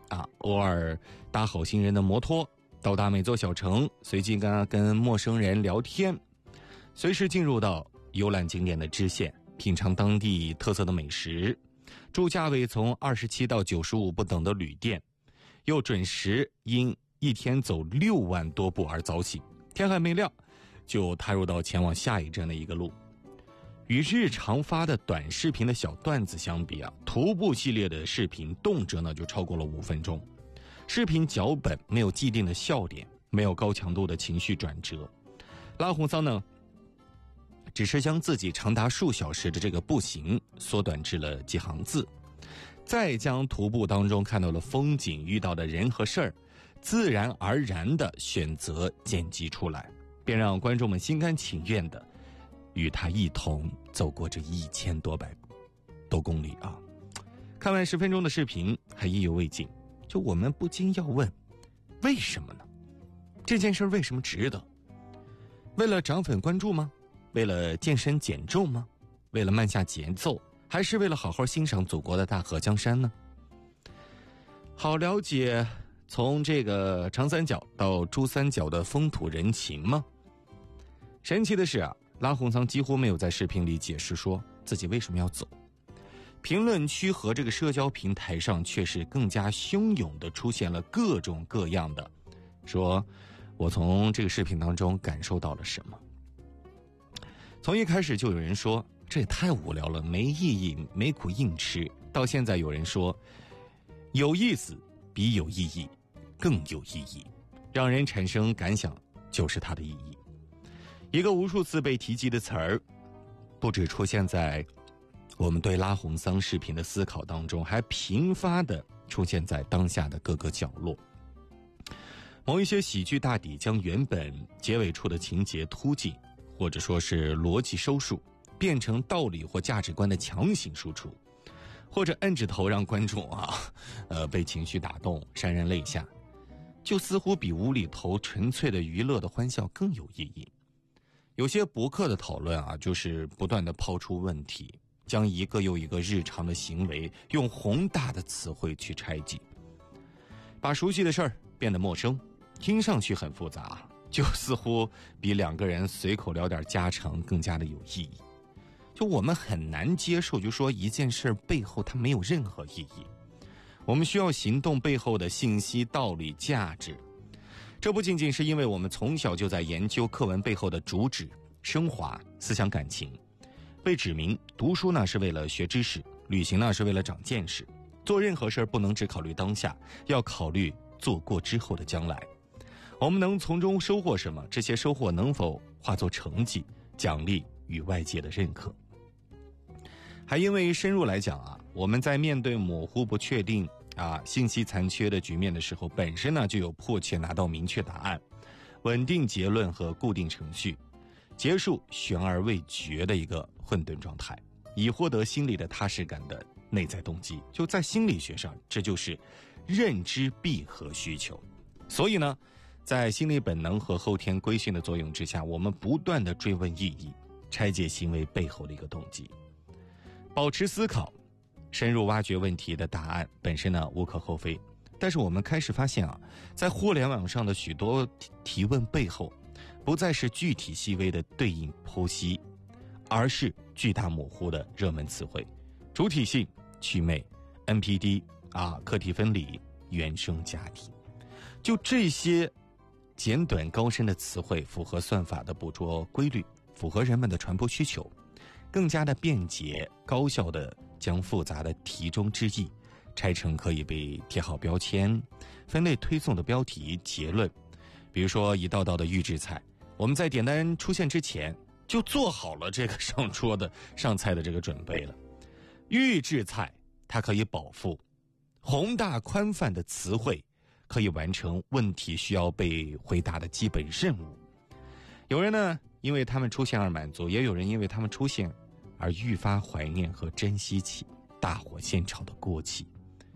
偶尔搭好心人的摩托，到达每座小城，随即跟陌生人聊天，随时进入到游览景点的支线，品尝当地特色的美食，住价位从27到95不等的旅店，又准时因一天走6万多步而早起，天还没亮就踏入到前往下一站的一个路。与日常发的短视频的小段子相比徒步系列的视频动辄就超过了5分钟，视频脚本没有既定的笑点，没有高强度的情绪转折。拉红桑呢，只是将自己长达数小时的这个步行缩短至了几行字，再将徒步当中看到的风景、遇到的人和事儿，自然而然地选择剪辑出来，便让观众们心甘情愿地与他一同走过这1000多公里看完10分钟的视频还意犹未尽，就我们不禁要问，为什么呢？这件事为什么值得？为了涨粉关注吗？为了健身减重吗？为了慢下节奏，还是为了好好欣赏祖国的大河江山呢？好了解从这个长三角到珠三角的风土人情吗？神奇的是拉红桑几乎没有在视频里解释说自己为什么要走，评论区和这个社交平台上却是更加汹涌地出现了各种各样的说我从这个视频当中感受到了什么。从一开始就有人说这也太无聊了，没意义，没苦硬吃，到现在有人说有意思比有意义更有意义，让人产生感想就是它的意义。一个无数次被提及的词儿，不只出现在我们对拉红桑视频的思考当中，还频发地出现在当下的各个角落。某一些喜剧大抵将原本结尾处的情节突进，或者说是逻辑收束，变成道理或价值观的强行输出，或者摁着头让观众被情绪打动，潸然泪下，就似乎比无厘头纯粹的娱乐的欢笑更有意义。有些博客的讨论就是不断地抛出问题，将一个又一个日常的行为用宏大的词汇去拆解，把熟悉的事儿变得陌生，听上去很复杂，就似乎比2个人随口聊点家常更加的有意义。就我们很难接受，就说一件事背后它没有任何意义，我们需要行动背后的信息、道理、价值。这不仅仅是因为我们从小就在研究课文背后的主旨、升华、思想感情，被指明读书呢是为了学知识，旅行呢是为了长见识，做任何事不能只考虑当下，要考虑做过之后的将来。我们能从中收获什么？这些收获能否化作成绩、奖励与外界的认可？还因为深入来讲我们在面对模糊不确定信息残缺的局面的时候，本身呢就有迫切拿到明确答案、稳定结论和固定程序，结束悬而未决的一个混沌状态，以获得心理的踏实感的内在动机。就在心理学上，这就是认知闭合需求。所以呢，在心理本能和后天规训的作用之下，我们不断地追问意义，拆解行为背后的一个动机，保持思考，深入挖掘问题的答案本身呢无可厚非。但是我们开始发现在互联网上的许多提问背后，不再是具体细微的对应剖析，而是巨大模糊的热门词汇，主体性、祛魅、NPD 课题分离、原生家庭，就这些简短高深的词汇符合算法的捕捉规律，符合人们的传播需求，更加的便捷高效的将复杂的题中之意拆成可以被贴好标签、分类推送的标题、结论。比如说一道道的预制菜，我们在点单出现之前就做好了这个上菜的这个准备了。预制菜它可以饱腹，宏大宽泛的词汇可以完成问题需要被回答的基本任务。有人呢因为他们出现而满足，也有人因为他们出现而愈发怀念和珍惜起大火现炒的锅气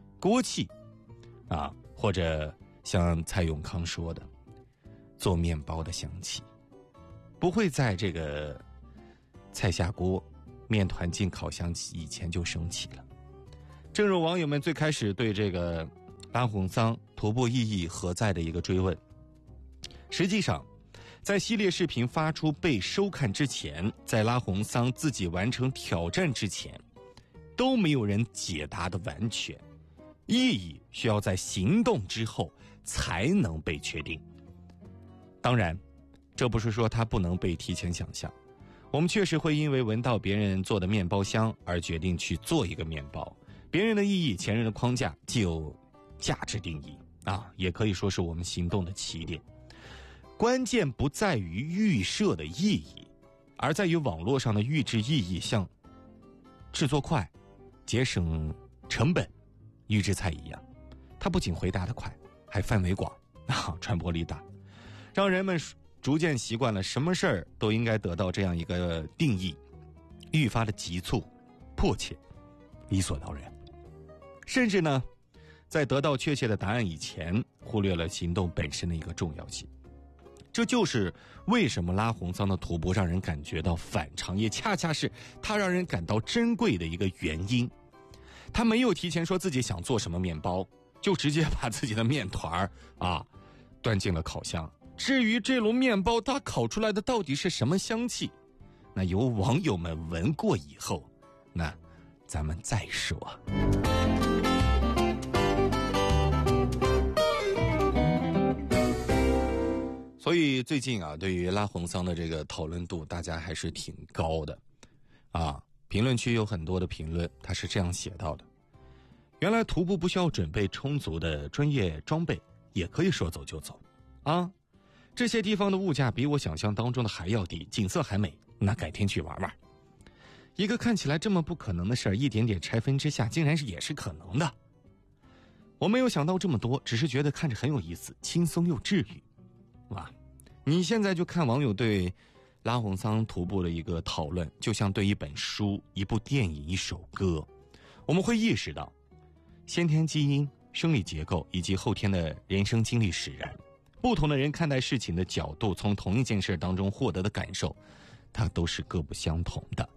或者像蔡永康说的，做面包的香气不会在这个菜下锅、面团进烤箱以前就升起了。正如网友们最开始对这个拉红桑徒步意义何在的一个追问。实际上，在系列视频发出被收看之前，在拉红桑自己完成挑战之前，都没有人解答的完全。意义需要在行动之后才能被确定。当然，这不是说它不能被提前想象。我们确实会因为闻到别人做的面包香而决定去做一个面包。别人的意义，前人的框架，既有价值定义也可以说是我们行动的起点。关键不在于预设的意义，而在于网络上的预制意义，像制作快、节省成本、预制菜一样，它不仅回答得快，还范围广传播力大，让人们逐渐习惯了什么事儿都应该得到这样一个定义，愈发的急促、迫切、理所当然。甚至呢，在得到确切的答案以前，忽略了行动本身的一个重要性。这就是为什么拉红桑的徒步让人感觉到反常，也恰恰是它让人感到珍贵的一个原因。他没有提前说自己想做什么面包，就直接把自己的面团端进了烤箱。至于这笼面包它烤出来的到底是什么香气，那由网友们闻过以后，那咱们再说。所以最近对于拉红桑的这个讨论度，大家还是挺高的评论区有很多的评论，他是这样写到的：原来徒步不需要准备充足的专业装备，也可以说走就走这些地方的物价比我想象当中的还要低，景色还美，那改天去玩玩。一个看起来这么不可能的事儿，一点点拆分之下，竟然也是可能的。我没有想到这么多，只是觉得看着很有意思，轻松又治愈。你现在就看网友对拉红桑徒步的一个讨论，就像对一本书、一部电影、一首歌。我们会意识到先天基因、生理结构以及后天的人生经历使然，不同的人看待事情的角度，从同一件事当中获得的感受，它都是各不相同的。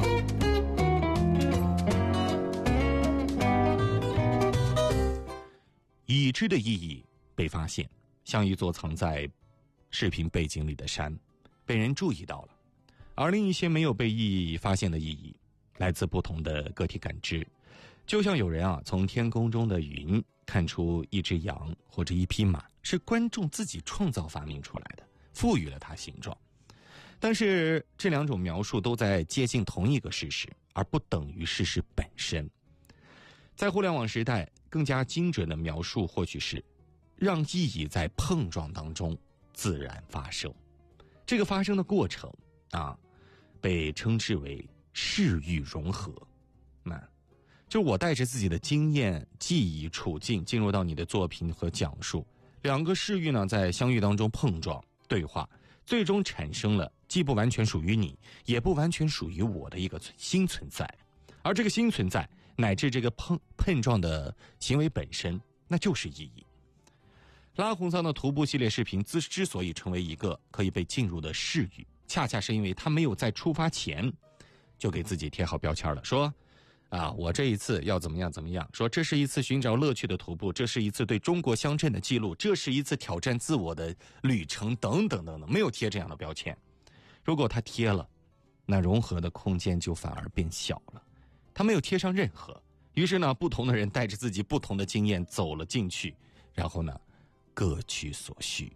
已知的意义被发现，像一座藏在视频背景里的山，被人注意到了。而另一些没有被意义发现的意义，来自不同的个体感知。就像有人从天空中的云看出一只羊或者一匹马，是观众自己创造发明出来的，赋予了它形状。但是这两种描述都在接近同一个事实，而不等于事实本身。在互联网时代，更加精准的描述或许是让意义在碰撞当中自然发生。这个发生的过程被称之为视域融合。就我带着自己的经验、记忆、处境进入到你的作品和讲述，两个视域呢在相遇当中碰撞、对话，最终产生了既不完全属于你，也不完全属于我的一个新存在。而这个新存在乃至这个碰撞的行为本身，那就是意义。拉红桑的徒步系列视频之所以成为一个可以被进入的视域，恰恰是因为他没有在出发前就给自己贴好标签了，说我这一次要怎么样怎么样，说这是一次寻找乐趣的徒步，这是一次对中国乡镇的记录，这是一次挑战自我的旅程，等等等等，没有贴这样的标签。如果他贴了，那融合的空间就反而变小了。他没有贴上任何，于是呢，不同的人带着自己不同的经验走了进去，然后呢，各取所需。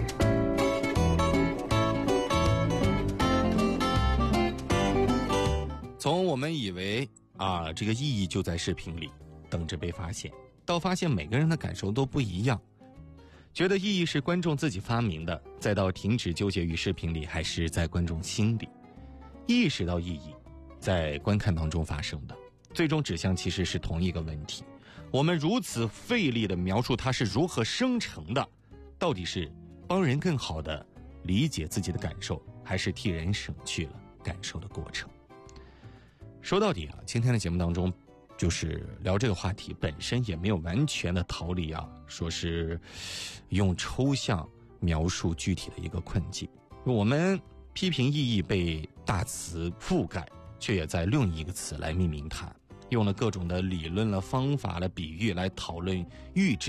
从我们以为这个意义就在视频里等着被发现，到发现每个人的感受都不一样，觉得意义是观众自己发明的，再到停止纠结于视频里还是在观众心里，意识到意义在观看当中发生的，最终指向其实是同一个问题。我们如此费力地描述它是如何生成的，到底是帮人更好地理解自己的感受，还是替人省去了感受的过程？说到底今天的节目当中就是聊这个话题，本身也没有完全的逃离说是用抽象描述具体的一个困境。我们批评意义被大词覆盖，却也在用一个词来命名它，用了各种的理论了、方法了、比喻来讨论预知